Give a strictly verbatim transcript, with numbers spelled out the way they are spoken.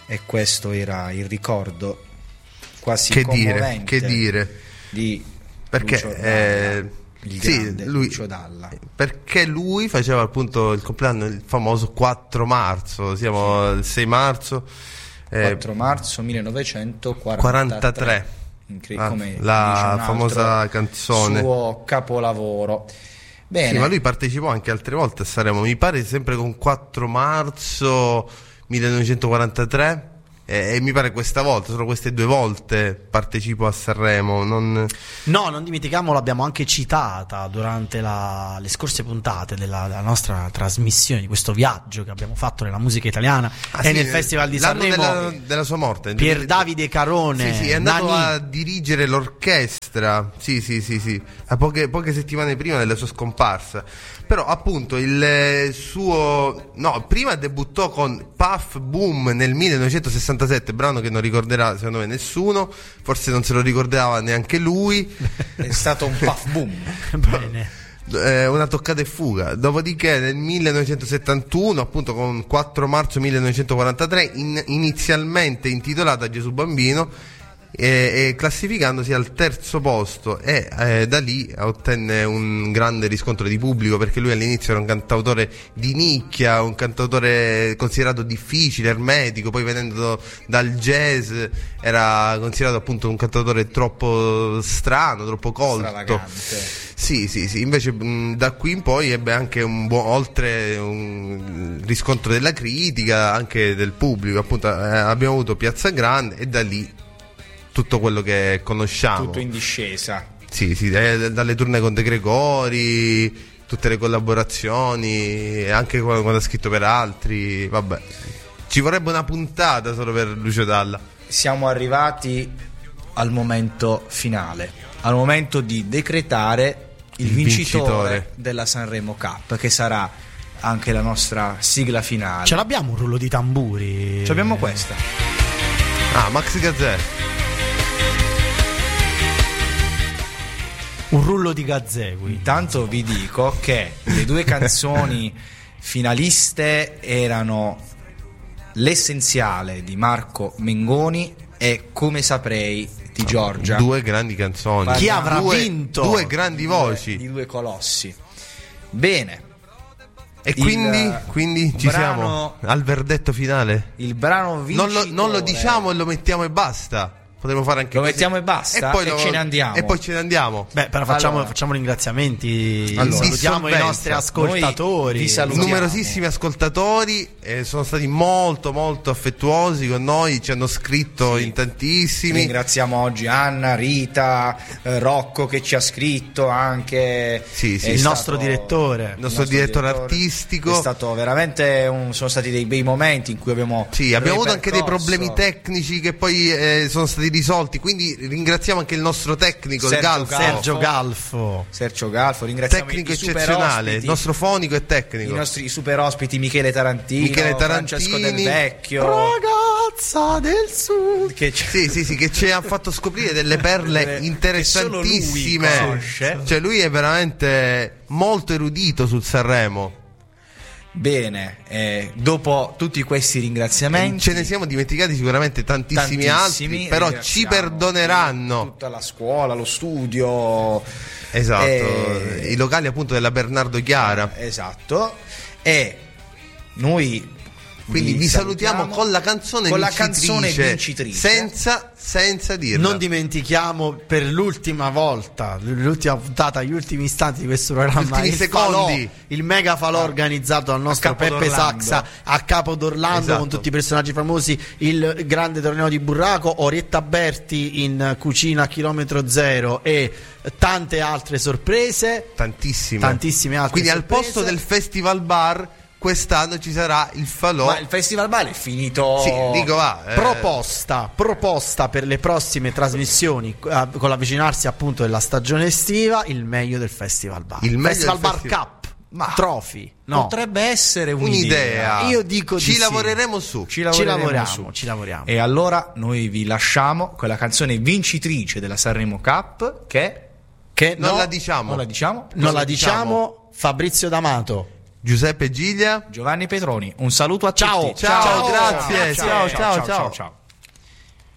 e questo era il ricordo quasi che dire, commovente che dire di perché Lucio Dalla, eh, il sì, grande lui, Lucio Dalla, perché lui faceva appunto il compleanno il famoso quattro marzo, siamo al sei marzo, eh, quattro marzo millenovecentoquarantatré, quarantatré, Incre- ah, come la dice un famosa altro canzone, suo capolavoro. Bene. Sì, ma lui partecipò anche altre volte a Sanremo, mi pare sempre con quattro marzo millenovecentoquarantatré, e, e mi pare questa volta, solo queste due volte partecipo a Sanremo. Non... No, non dimentichiamo, l'abbiamo anche citata durante la, le scorse puntate della, della nostra trasmissione, di questo viaggio che abbiamo fatto nella musica italiana ah, e sì, nel Festival di l'anno Sanremo della, della sua morte, Pier Davide Carone. Sì, sì, è andato Nani. a dirigere l'orchestra. Sì, sì, sì, sì. A poche, poche settimane prima della sua scomparsa. Però appunto il suo no, prima debuttò con Puff Boom nel millenovecentosessantasette, brano che non ricorderà secondo me nessuno, forse non se lo ricordava neanche lui. È stato un Puff Boom. Bene. Eh, una toccata e fuga. Dopodiché nel millenovecentosettantuno, appunto con quattro marzo millenovecentoquarantatré, in, inizialmente intitolata Gesù Bambino, e, e classificandosi al terzo posto, e eh, da lì ottenne un grande riscontro di pubblico, perché lui all'inizio era un cantautore di nicchia, un cantautore considerato difficile, ermetico, poi venendo dal jazz era considerato appunto un cantautore troppo strano, troppo colto. Stravagante. Sì, sì, sì, invece mh, da qui in poi ebbe anche un buon, oltre un riscontro della critica, anche del pubblico, appunto eh, abbiamo avuto Piazza Grande e da lì tutto quello che conosciamo. Tutto in discesa. Sì, sì, eh, dalle tournée con De Gregori, tutte le collaborazioni, anche quando, quando ha scritto per altri, vabbè. Ci vorrebbe una puntata solo per Lucio Dalla. Siamo arrivati al momento finale, al momento di decretare il, Il vincitore, vincitore della Sanremo Cup, che sarà anche la nostra sigla finale. Ce l'abbiamo un rullo di tamburi? Ce l'abbiamo questa. Ah, Max Gazzè. Un rullo di gazzè qui. Intanto vi dico che le due canzoni finaliste erano L'essenziale di Marco Mengoni e Come saprei di Giorgia. Due grandi canzoni. Chi avrà due, vinto? Due grandi voci. Di due colossi. Bene. E Il quindi, quindi ci brano- siamo al verdetto finale. Il brano Non vincitore. lo, non lo diciamo e lo mettiamo e basta. Potremmo fare anche Lo così. mettiamo e basta? poi E lo- ce ne andiamo. E poi ce ne andiamo. Beh, però facciamo, Allora. facciamo ringraziamenti. Allora. Salutiamo i Dissolvenza. nostri ascoltatori. Noi vi salutiamo. Numerosissimi ascoltatori eh, sono stati molto molto affettuosi con noi, ci hanno scritto Sì. in tantissimi. Ringraziamo oggi Anna, Rita, eh, Rocco che ci ha scritto anche. Sì, sì. È Il stato- nostro direttore. Il nostro direttore artistico. È stato veramente un, sono stati dei bei momenti in cui abbiamo Sì, abbiamo avuto anche dei ripercorso. problemi tecnici che poi eh, sono stati risolti, quindi ringraziamo anche il nostro tecnico, il Sergio Galfo. Galfo. Sergio Galfo. Sergio Galfo, ringraziamo Tecnico i super eccezionale, ospiti, il nostro fonico e i tecnico. nostri super ospiti Michele Tarantino, Michele Francesco Tarantini. Del Vecchio, Ragazza del Sud. che ci- Sì, sì, sì, che ci ha fatto scoprire delle perle Che solo lui interessantissime. conosce. Cioè lui è veramente molto erudito sul Sanremo. Bene, eh, dopo tutti questi ringraziamenti Ce ne siamo dimenticati sicuramente tantissimi, tantissimi, altri, però ci ringraziamo perdoneranno. tutta la scuola, lo studio, Esatto, eh, i locali appunto della Bernardo Chiara. esatto, e noi Quindi vi salutiamo con la canzone con la vincitrice, canzone vincitrice. senza, senza dirla. Non dimentichiamo per l'ultima volta, l'ultima puntata, gli ultimi istanti di questo programma, Gli ultimi il secondi. falò, il mega falò organizzato dal nostro Capo Peppe d'Orlando. Saxa a Capo d'Orlando, Esatto. con tutti i personaggi famosi, il grande torneo di Burraco, Orietta Berti in cucina a chilometro zero e tante altre sorprese. Tantissime. Tantissime altre Quindi sorprese. al posto del Festival Bar quest'anno ci sarà il falò. Ma il Festival Bar è finito. Sì, dico va. eh. Proposta, proposta per le prossime trasmissioni, eh, con l'avvicinarsi appunto della stagione estiva, il meglio del Festival Bar. Il meglio Festival del Bar festi- Cup, Ma Trophy. No, Potrebbe essere un'idea. Un'idea. Io dico ci di sì. lavoreremo su. Ci ci lavoreremo lavoriamo, su. ci lavoriamo. E allora noi vi lasciamo con la canzone vincitrice della Sanremo Cup, che Che Non no, la diciamo. non la diciamo. non la Cosa diciamo, Fabrizio D'Amato. Giuseppe Giglia, Giovanni Petroni, un saluto a Ciao. tutti. ciao, grazie, ciao, ciao, ciao. ciao.